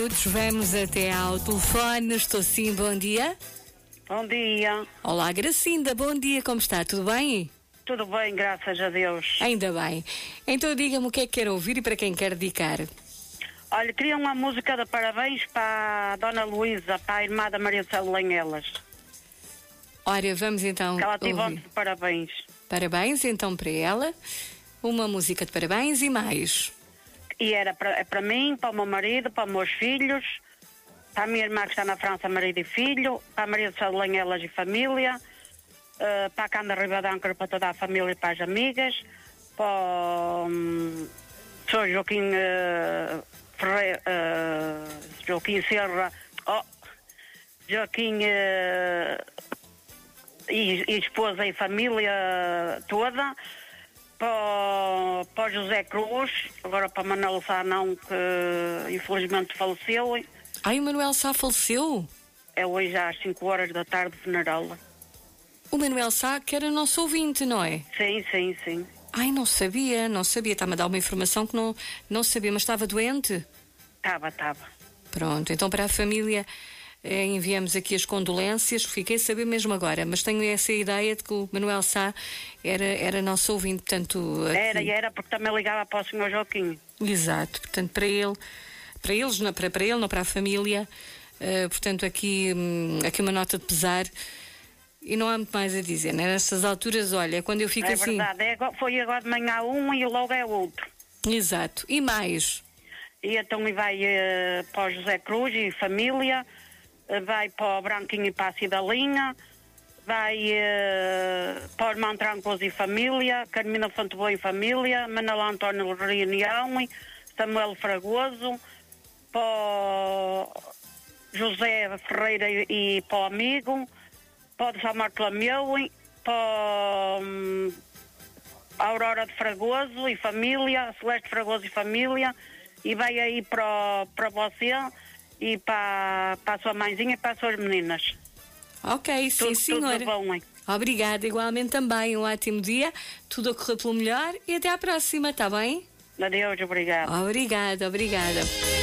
minutos, vamos até ao telefone. Estou sim, bom dia. Bom dia. Olá, Gracinda, bom dia, como está? Tudo bem? Tudo bem, graças a Deus. Ainda bem. Então diga-me o que é que quer ouvir e para quem quer dedicar. Olha, queria uma música de parabéns para a Dona Luísa, para a irmã da Maria de Lenhelas. Ora, vamos então Que ela tive ontem ouvir. de parabéns. Parabéns então para ela. Uma música de parabéns e mais. E era para mim, para o meu marido, para os meus filhos, para a minha irmã que está na França, marido e filho, para a Maria de Lenhelas e família, para a Canda Ribadâncar, para toda a família e para as amigas, para o Sr. Joaquim Joaquim Serra, Joaquim e esposa e família toda, para o José Cruz, agora para Manuel Sá não, que infelizmente faleceu. Ai, o Manuel Sá faleceu? É hoje às 5 horas da tarde, funeral. O Manuel Sá que era nosso ouvinte, não é? Sim, sim, sim. Ai, não sabia. Está-me a dar uma informação que não sabia, mas estava doente? Estava. Pronto, então para a família enviamos aqui as condolências. Fiquei a saber mesmo agora, mas tenho essa ideia de que o Manuel Sá era nosso ouvinte, portanto... Aqui... Era, porque também ligava para o Sr. Joaquim. Exato, portanto para ele, não para a família, portanto aqui uma nota de pesar. E não há muito mais a dizer, né? Nestas alturas, olha, quando eu fico assim... É verdade, foi agora de manhã um e logo é outro. Exato, e mais? E então vai para o José Cruz e família, vai para o Branquinho e para a Cidalinha, vai para o Irmão Trancoso e família, Carmina Fonteboa e família, Manuel António Reunião, Samuel Fragoso, para o José Ferreira e para o amigo, para o São Bartolomeu, para a Aurora de Fragoso e família, Celeste Fragoso e família, e vai aí para você e para a sua mãezinha e para as suas meninas. Ok, sim, senhora. Tudo bom, hein? Obrigada, igualmente também. Um ótimo dia, tudo a correr pelo melhor e até à próxima, está bem? Adeus, obrigada. Obrigada.